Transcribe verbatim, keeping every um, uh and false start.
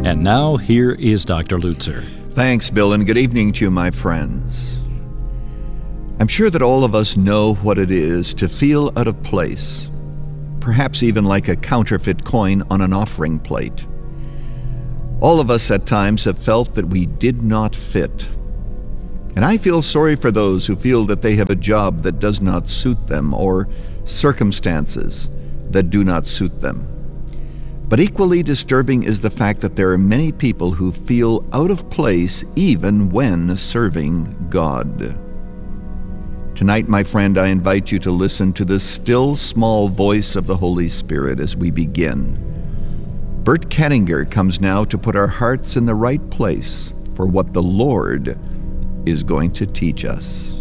And now, here is Doctor Lutzer. Thanks, Bill, and good evening to you, my friends. I'm sure that all of us know what it is to feel out of place, perhaps even like a counterfeit coin on an offering plate. All of us at times have felt that we did not fit. And I feel sorry for those who feel that they have a job that does not suit them or circumstances that do not suit them. But equally disturbing is the fact that there are many people who feel out of place even when serving God. Tonight, my friend, I invite you to listen to the still small voice of the Holy Spirit as we begin. Bert Kenninger comes now to put our hearts in the right place for what the Lord is going to teach us.